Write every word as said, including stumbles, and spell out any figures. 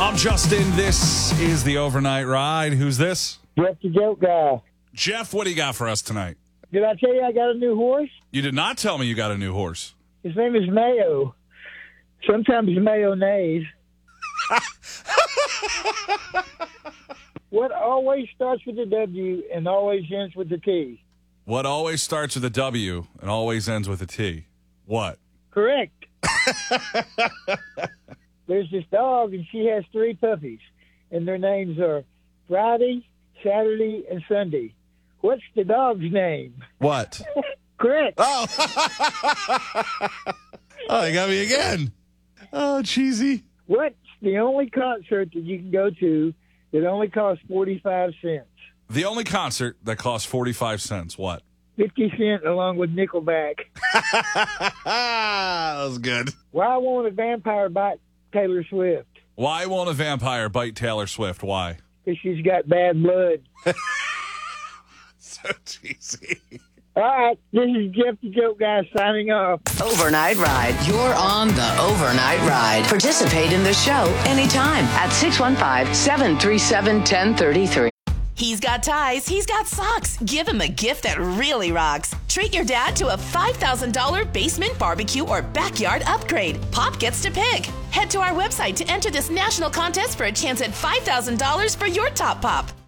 I'm Justin. This is the Overnight Ride. Who's this? Jeff the Joke Guy. Jeff, what do you got for us tonight? Did I tell you I got a new horse? You did not tell me you got a new horse. His name is Mayo. Sometimes mayonnaise. What always starts with a W and always ends with a T? What always starts with a W and always ends with a T? What? Correct. There's this dog, and she has three puppies, and their names are Friday, Saturday, and Sunday. What's the dog's name? What? Correct. Oh. Oh, you got me again. Oh, cheesy. What's the only concert that you can go to that only costs forty-five cents? The only concert that costs forty-five cents. What? fifty cents along with Nickelback. That was good. Why won't a vampire bite Taylor Swift? Why won't a vampire bite Taylor Swift? Why? Because she's got bad blood. So cheesy. All right, this is Jeff the Joke Guy signing off. Overnight Ride. You're on the Overnight Ride. Participate in the show anytime at six one five, seven three seven, one zero three three. He's got ties, he's got socks. Give him a gift that really rocks. Treat your dad to a five thousand dollars basement barbecue or backyard upgrade. Pop gets to pick. Head to our website to enter this national contest for a chance at five thousand dollars for your top pop.